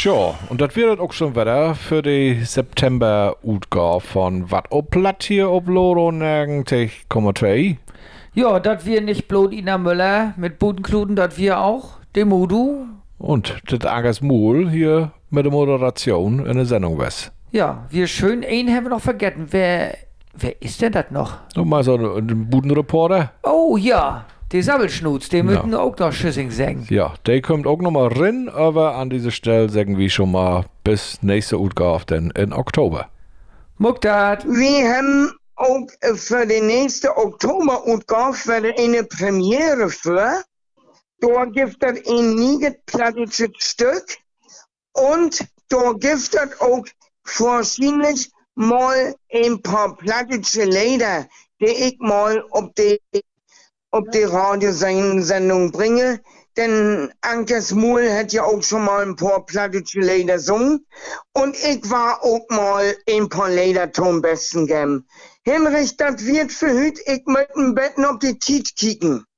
Ja, und das wird auch schon wieder für die September-Utgabe von Wat ob Platt hier ob Loro 90,2. Ja, dat wir nicht bloß Ina Müller mit Budenkluden, dat wir auch, dem Udu. Und das Agers Mool hier mit der Moderation in der Sendung was. Ja, wir schön, einen haben wir noch vergessen. Wer ist denn das noch? Noch mal so ein Budenreporter. Oh ja, der Sabbelschnutz, den Ja. müssen wir auch noch Schüssing sagen. Ja, der kommt auch noch mal rein, aber an dieser Stelle sagen wir schon mal bis nächste Utgabe denn in Oktober. Muckdat. Wir haben auch für die nächste Oktober-Utgabe eine Premiere für. Da gibt es ein niegetplattisches Stück und da gibt es auch wahrscheinlich mal ein paar plattische Lieder, die ich mal auf die Radiosendung bringe. Denn Ankers Muhl hat ja auch schon mal ein paar plattische Lieder gesungen. Und ich war auch mal ein paar Lieder zum Besten geben. Hinrich, das wird für heute, ich möchte ein Betten auf die Tiet kicken.